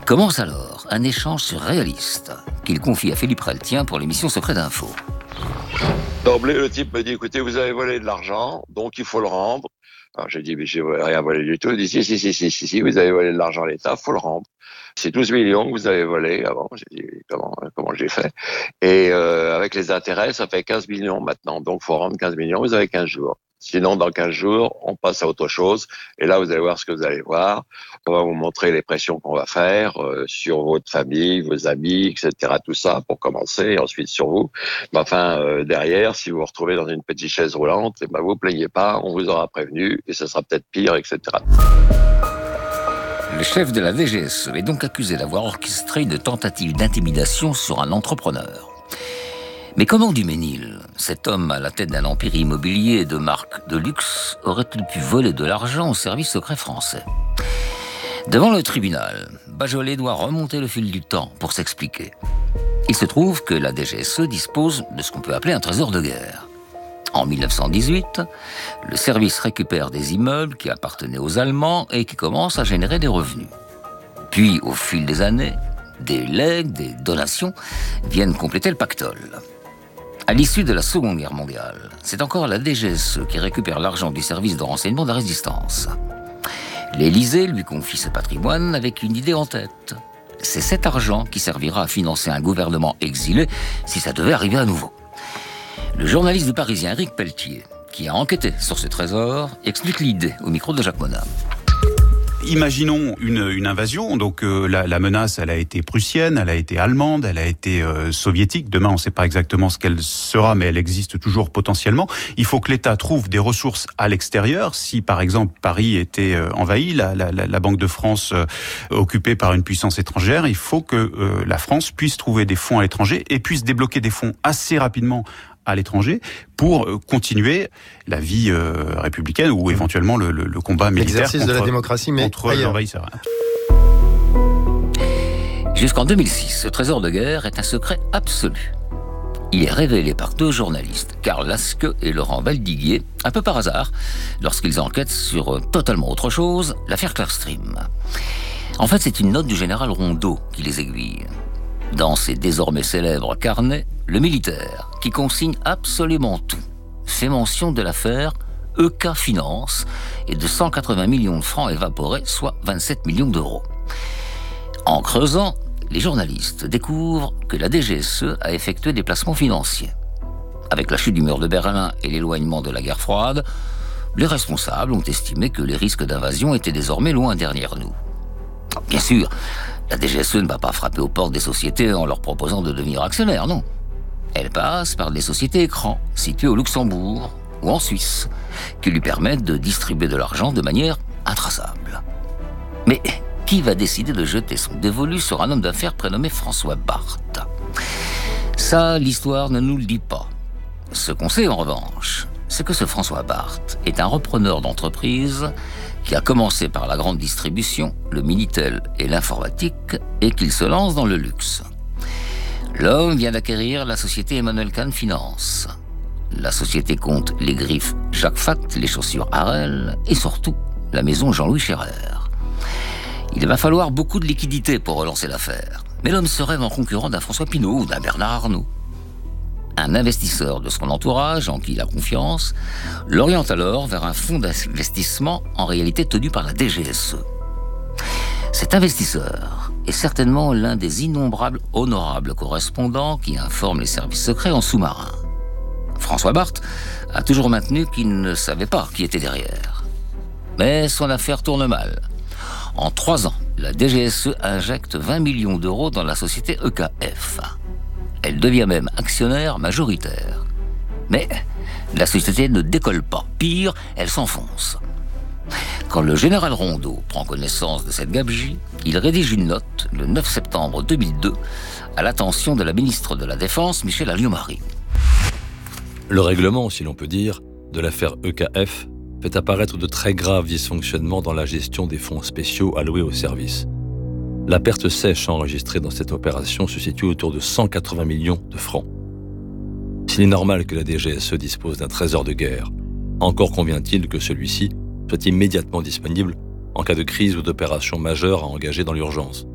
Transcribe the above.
Commence alors un échange surréaliste qu'il confie à Philippe Reltien pour l'émission Secret d'Info. D'emblée, le type me dit, écoutez, vous avez volé de l'argent, donc il faut le rendre. Alors j'ai dit, mais j'ai rien volé du tout. Il dit, si, vous avez volé de l'argent à l'État, faut le rendre. C'est 12 millions que vous avez volé avant. J'ai dit, comment j'ai fait? Et avec les intérêts, ça fait 15 millions maintenant. Donc faut rendre 15 millions, vous avez 15 jours. Sinon, dans 15 jours, on passe à autre chose. Et là, vous allez voir ce que vous allez voir. On va vous montrer les pressions qu'on va faire sur votre famille, vos amis, etc. Tout ça pour commencer, et ensuite sur vous. Mais enfin, derrière, si vous vous retrouvez dans une petite chaise roulante, vous plaignez pas, on vous aura prévenu et ça sera peut-être pire, etc. Le chef de la DGSE est donc accusé d'avoir orchestré une tentative d'intimidation sur un entrepreneur. Mais comment Duménil, cet homme à la tête d'un empire immobilier de marque de luxe, aurait-il pu voler de l'argent au service secret français ? Devant le tribunal, Bajolet doit remonter le fil du temps pour s'expliquer. Il se trouve que la DGSE dispose de ce qu'on peut appeler un trésor de guerre. En 1918, le service récupère des immeubles qui appartenaient aux Allemands et qui commencent à générer des revenus. Puis, au fil des années, des legs, des donations viennent compléter le pactole. À l'issue de la Seconde Guerre mondiale, c'est encore la DGSE qui récupère l'argent du service de renseignement de la Résistance. L'Élysée lui confie ce patrimoine avec une idée en tête. C'est cet argent qui servira à financer un gouvernement exilé si ça devait arriver à nouveau. Le journaliste du Parisien Éric Pelletier, qui a enquêté sur ce trésor, explique l'idée au micro de Jacques Monin. Imaginons une invasion, donc la menace, elle a été prussienne, elle a été allemande, elle a été soviétique. Demain, on ne sait pas exactement ce qu'elle sera, mais elle existe toujours potentiellement. Il faut que l'État trouve des ressources à l'extérieur. Si, par exemple, Paris était envahi, la Banque de France occupée par une puissance étrangère, il faut que la France puisse trouver des fonds à l'étranger et puisse débloquer des fonds assez rapidement à l'étranger pour continuer la vie républicaine ou éventuellement le combat militaire l'exercice de la démocratie, mais contre l'envahisseur. Jusqu'en 2006, ce trésor de guerre est un secret absolu. Il est révélé par deux journalistes, Karl Lasque et Laurent Valdiguier, un peu par hasard, lorsqu'ils enquêtent sur totalement autre chose, l'affaire Clearstream. En fait, c'est une note du général Rondeau qui les aiguille. Dans ses désormais célèbres carnets, le militaire, qui consigne absolument tout, fait mention de l'affaire EK Finance et de 180 millions de francs évaporés, soit 27 millions d'euros. En creusant, les journalistes découvrent que la DGSE a effectué des placements financiers. Avec la chute du mur de Berlin et l'éloignement de la guerre froide, les responsables ont estimé que les risques d'invasion étaient désormais loin derrière nous. Bien sûr, la DGSE ne va pas frapper aux portes des sociétés en leur proposant de devenir actionnaires, non. Elle passe par des sociétés écrans situées au Luxembourg ou en Suisse, qui lui permettent de distribuer de l'argent de manière intraçable. Mais qui va décider de jeter son dévolu sur un homme d'affaires prénommé François Barthes ? Ça, l'histoire ne nous le dit pas. Ce qu'on sait en revanche, c'est que ce François Barthes est un repreneur d'entreprise qui a commencé par la grande distribution, le Minitel et l'informatique, et qu'il se lance dans le luxe. L'homme vient d'acquérir la société Emmanuel Kahn Finance. La société compte les griffes Jacques Fact, les chaussures Harel et surtout la maison Jean-Louis Scherer. Il va falloir beaucoup de liquidités pour relancer l'affaire. Mais l'homme se rêve en concurrent d'un François Pinault ou d'un Bernard Arnault. Un investisseur de son entourage, en qui il a confiance, l'oriente alors vers un fonds d'investissement en réalité tenu par la DGSE. Cet investisseur est certainement l'un des innombrables honorables correspondants qui informent les services secrets en sous-marin. François Barthes a toujours maintenu qu'il ne savait pas qui était derrière. Mais son affaire tourne mal. En 3 ans, la DGSE injecte 20 millions d'euros dans la société EKF. Elle devient même actionnaire majoritaire. Mais la société ne décolle pas. Pire, elle s'enfonce. Quand le général Rondeau prend connaissance de cette gabegie, il rédige une note, le 9 septembre 2002, à l'attention de la ministre de la Défense, Michèle Alliot-Marie. Le règlement, si l'on peut dire, de l'affaire EKF fait apparaître de très graves dysfonctionnements dans la gestion des fonds spéciaux alloués au service. La perte sèche enregistrée dans cette opération se situe autour de 180 millions de francs. S'il est normal que la DGSE dispose d'un trésor de guerre, encore convient-il que celui-ci soit immédiatement disponible en cas de crise ou d'opération majeure à engager dans l'urgence.